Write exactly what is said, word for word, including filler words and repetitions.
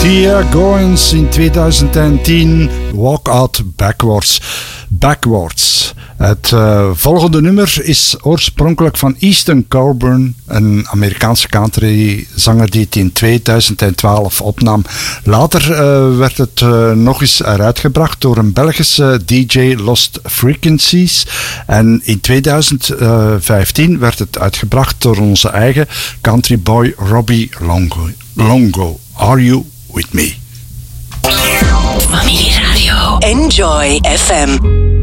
Tia Goins in tweeduizend tien, Walk Out Backwards. Backwards. Het uh, volgende nummer is oorspronkelijk van Easton Coburn, een Amerikaanse countryzanger die het in tweeduizend twaalf opnam. Later uh, werd het uh, nog eens eruit gebracht door een Belgische D J, Lost Frequencies. En in tweeduizend vijftien werd het uitgebracht door onze eigen countryboy Robbie Longo. Longo. Are You With Me? Familie Radio. Enjoy F M.